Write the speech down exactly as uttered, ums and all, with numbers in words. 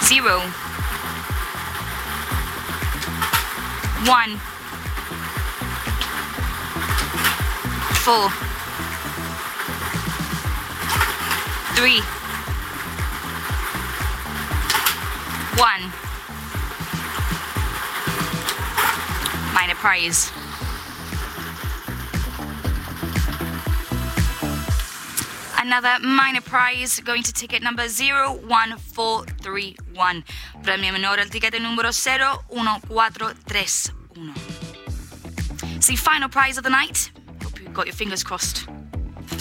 zero, one, four, three, one. Minor prize. Another minor prize going to ticket number zero one four three one. Premio menor al ticket numero zero uno cuatro tres uno. It's the final prize of the night. Hope you've got your fingers crossed.